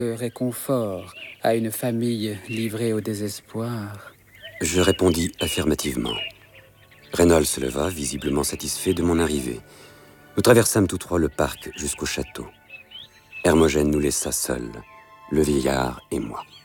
réconfort à une famille livrée au désespoir. Je répondis affirmativement. Reynolds se leva, visiblement satisfait de mon arrivée. Nous traversâmes tous trois le parc jusqu'au château. Hermogène nous laissa seuls, le vieillard et moi.